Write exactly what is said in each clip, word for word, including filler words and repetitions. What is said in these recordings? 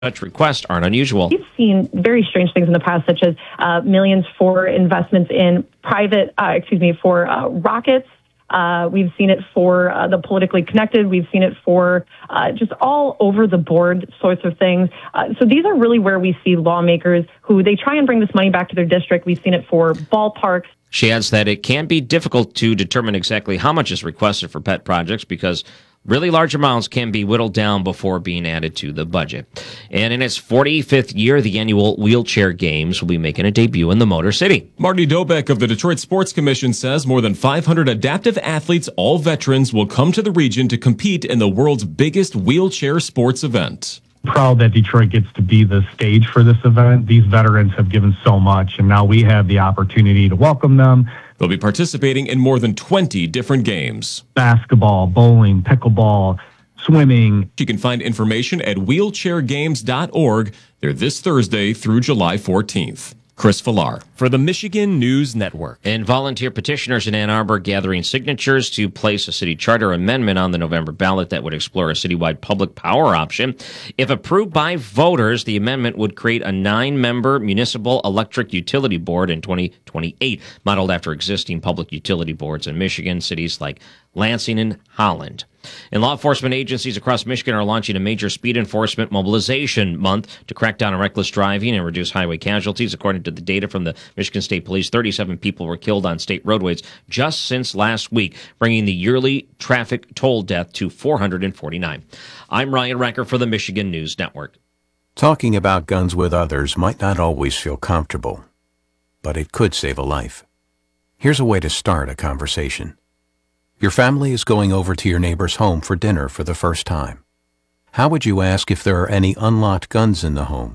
Such requests aren't unusual. We've seen very strange things in the past, such as uh, millions for investments in private, uh, excuse me, for uh, rockets. Uh, we've seen it for uh, the politically connected. We've seen it for uh, just all over the board sorts of things. Uh, so these are really where we see lawmakers who they try and bring this money back to their district. We've seen it for ballparks. She adds that it can be difficult to determine exactly how much is requested for pet projects because really large amounts can be whittled down before being added to the budget. And in its forty-fifth year, the annual Wheelchair Games will be making a debut in the Motor City. Marty Dobeck of the Detroit Sports Commission says more than five hundred adaptive athletes, all veterans, will come to the region to compete in the world's biggest wheelchair sports event. Proud that Detroit gets to be the stage for this event. These veterans have given so much, and now we have the opportunity to welcome them. They'll be participating in more than twenty different games. Basketball, bowling, pickleball, swimming. You can find information at wheelchair games dot org. They're this Thursday through July fourteenth. Chris Villar for the Michigan News Network. And volunteer petitioners in Ann Arbor gathering signatures to place a city charter amendment on the November ballot that would explore a citywide public power option. If approved by voters, the amendment would create a nine-member municipal electric utility board in twenty twenty-eight, modeled after existing public utility boards in Michigan, cities like Lansing and Holland. And law enforcement agencies across Michigan are launching a major speed enforcement mobilization month to crack down on reckless driving and reduce highway casualties. According to the data from the Michigan State Police, thirty-seven people were killed on state roadways just since last week, bringing the yearly traffic toll death to four hundred forty-nine. I'm Ryan Recker for the Michigan News Network. Talking about guns with others might not always feel comfortable, but it could save a life. Here's a way to start a conversation. Your family is going over to your neighbor's home for dinner for the first time. How would you ask if there are any unlocked guns in the home?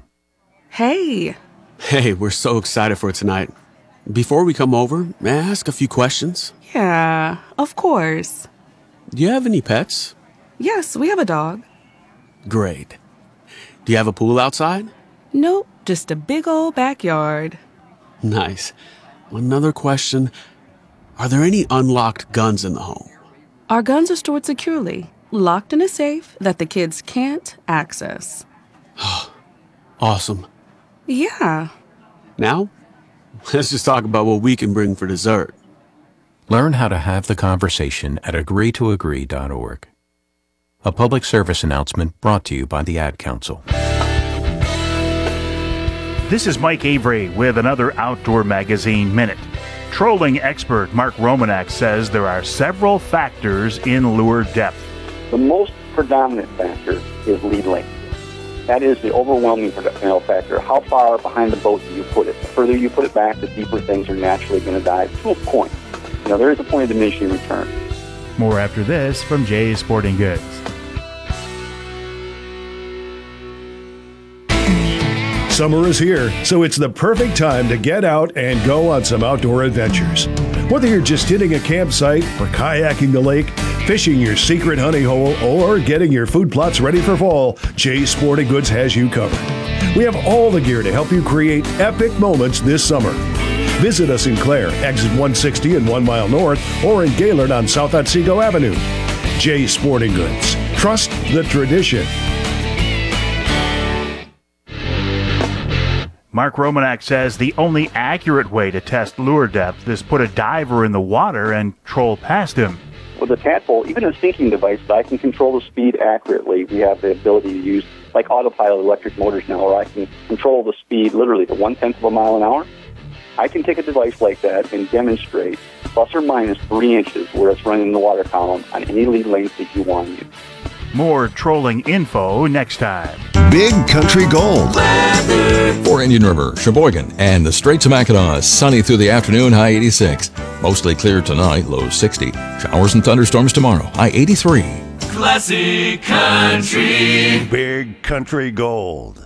Hey. Hey, we're so excited for tonight. Before we come over, may I ask a few questions? Yeah, of course. Do you have any pets? Yes, we have a dog. Great. Do you have a pool outside? Nope, just a big old backyard. Nice. Another question. Are there any unlocked guns in the home? Our guns are stored securely, locked in a safe that the kids can't access. Awesome. Yeah. Now, let's just talk about what we can bring for dessert. Learn how to have the conversation at agree to agree dot org. A public service announcement brought to you by the Ad Council. This is Mike Avery with another Outdoor Magazine Minute. Trolling expert Mark Romanak says there are several factors in lure depth. The most predominant factor is lead length. That is the overwhelming factor. How far behind the boat do you put it? The further you put it back, the deeper things are naturally going to dive to a point. You know, there is a point of diminishing return. More after this from Jay's Sporting Goods. Summer is here, so it's the perfect time to get out and go on some outdoor adventures. Whether you're just hitting a campsite or kayaking the lake, fishing your secret honey hole, or getting your food plots ready for fall, Jay's Sporting Goods has you covered. We have all the gear to help you create epic moments this summer. Visit us in Clare, exit one sixty and one mile north, or in Gaylord on South Otsego Avenue. Jay's Sporting Goods. Trust the tradition. Mark Romanak says the only accurate way to test lure depth is put a diver in the water and troll past him. With a tadpole, even a sinking device, I can control the speed accurately. We have the ability to use, like autopilot electric motors now, where I can control the speed literally to one-tenth of a mile an hour. I can take a device like that and demonstrate plus or minus three inches where it's running in the water column on any lead length that you want to use. More trolling info next time. Big Country Gold. For Indian River, Sheboygan, and the Straits of Mackinac, sunny through the afternoon, high eighty-six. Mostly clear tonight, low sixty. Showers and thunderstorms tomorrow, high eighty-three. Classic Country. Big Country Gold.